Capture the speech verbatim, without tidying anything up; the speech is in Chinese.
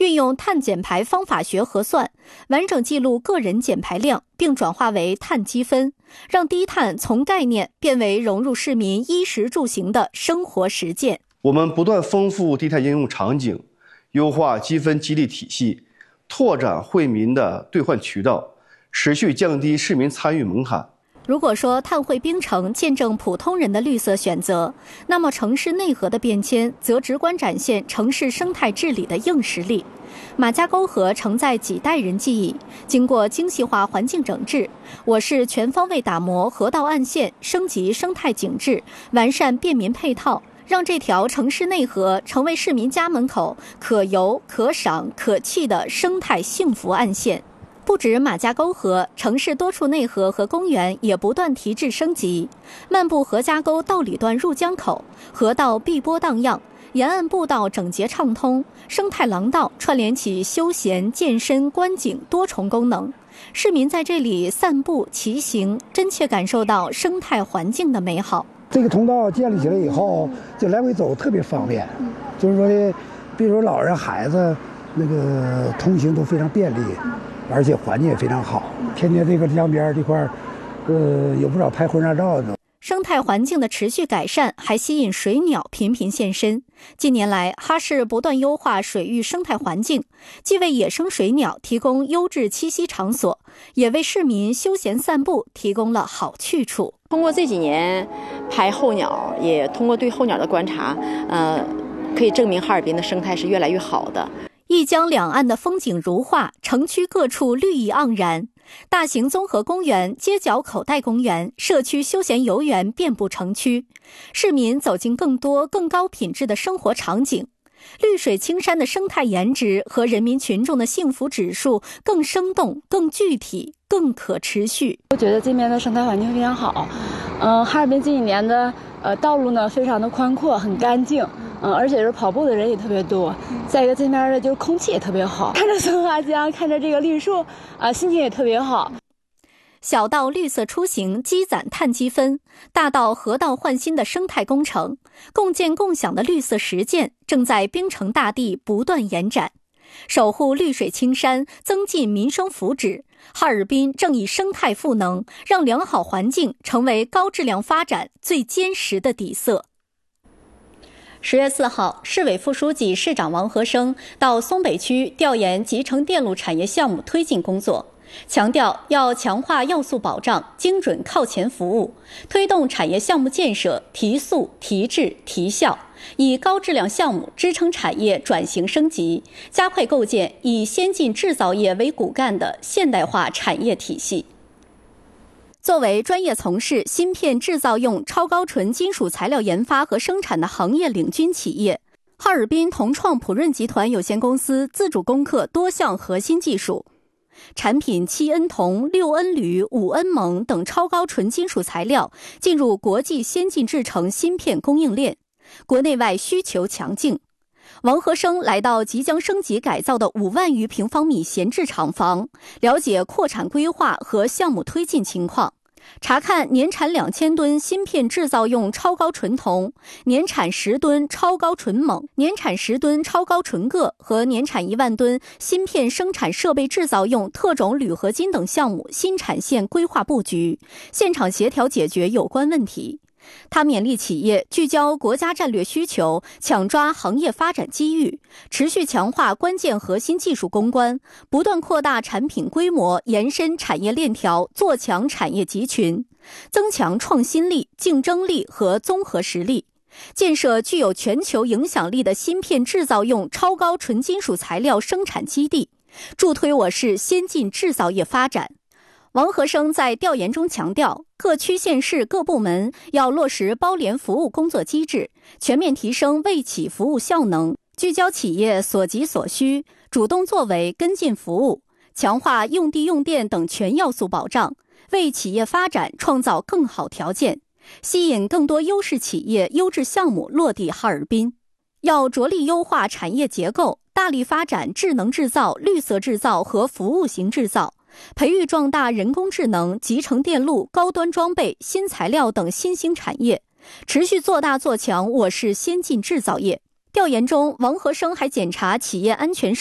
运用碳减排方法学核算，完整记录个人减排量，并转化为碳积分，让低碳从概念变为融入市民衣食住行的生活实践。 我们不断丰富低碳应用场景，优化积分激励体系，拓展惠民的兑换渠道，持续降低市民参与门槛。 如果说碳汇冰城见证普通人的绿色选择，那么城市内核的变迁则直观展现城市生态治理的硬实力。马家沟河承载几代人记忆，经过精细化环境整治，我市全方位打磨河道岸线，升级生态景致，完善便民配套，让这条城市内河成为市民家门口可游、可赏、可憩的生态幸福岸线。不止马家沟河，城市多处内河和公园也不断提质升级。漫步何家沟道里段入江口，河道碧波荡漾，沿岸步道整洁畅通，生态廊道串联起休闲、健身、观景多重功能。市民在这里散步、骑行，真切感受到生态环境的美好。 这个通道建立起来以后，就来回走特别方便，就是说，比如说老人、孩子，那个通行都非常便利。而且环境也非常好，天天这个江边这块儿，呃，有不少拍婚纱照的。 生态环境的持续改善，还吸引水鸟频频现身。近年来，哈市不断优化水域生态环境，既为野生水鸟提供优质栖息场所，也为市民休闲散步提供了好去处。 通过这几年拍候鸟，也通过对候鸟的观察，呃，可以证明哈尔滨的生态是越来越好的。 一江两岸的风景如画，城区各处绿意盎然，大型综合公园、街角口袋公园、社区休闲游园遍布城区，市民走进更多更高品质的生活场景，绿水青山的生态颜值和人民群众的幸福指数更生动、更具体、更可持续。 我觉得这边的生态环境非常好，嗯、呃，哈尔滨这几年的呃道路呢非常的宽阔，很干净。嗯，而且是跑步的人也特别多。再一个，这边的就是空气也特别好，看着松花江，看着这个绿树，啊，心情也特别好。 小到绿色出行积攒碳积分，大到河道换新的生态工程，共建共享的绿色实践正在冰城大地不断延展。守护绿水青山，增进民生福祉，哈尔滨正以生态赋能，让良好环境成为高质量发展最坚实的底色。十月四号，市委副书记、市长王和生到松北区调研集成电路产业项目推进工作，强调要强化要素保障、精准靠前服务，推动产业项目建设提速、提质、提效，以高质量项目支撑产业转型升级，加快构建以先进制造业为骨干的现代化产业体系。作为专业从事芯片制造用超高纯金属材料研发和生产的行业领军企业，哈尔滨同创普润集团有限公司自主攻克多项核心技术，产品七 N 铜、六 N 铝、五 N 锰等超高纯金属材料进入国际先进制程芯片供应链，国内外需求强劲。王和生来到即将升级改造的五万余平方米闲置厂房，了解扩产规划和项目推进情况，查看年产两千吨芯片制造用超高纯铜、年产十吨超高纯锰、年产十吨超高纯铬和年产一万吨芯片生产设备制造用特种铝合金等项目新产线规划布局，现场协调解决有关问题。他勉励企业聚焦国家战略需求，抢抓行业发展机遇，持续强化关键核心技术攻关，不断扩大产品规模，延伸产业链条，做强产业集群，增强创新力、竞争力和综合实力，建设具有全球影响力的芯片制造用超高纯金属材料生产基地，助推我市先进制造业发展。王和生在调研中强调，各区县市各部门要落实包联服务工作机制，全面提升卫企服务效能，聚焦企业所急所需，主动作为跟进服务，强化用地用电等全要素保障，为企业发展创造更好条件，吸引更多优势企业、优质项目落地哈尔滨。要着力优化产业结构，大力发展智能制造、绿色制造和服务型制造，培育壮大人工智能、集成电路、高端装备、新材料等新兴产业，持续做大做强我市先进制造业。调研中，王和生还检查企业安全